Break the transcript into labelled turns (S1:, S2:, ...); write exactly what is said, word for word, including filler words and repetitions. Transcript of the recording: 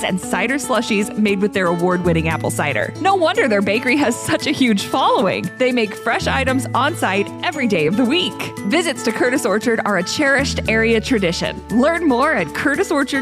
S1: treats and cider slushies made with their award-winning apple cider. No wonder their bakery has such a huge following. They make fresh items on site every day of the week. Visits to Curtis Orchard are a cherished area tradition. Learn more at curtis orchard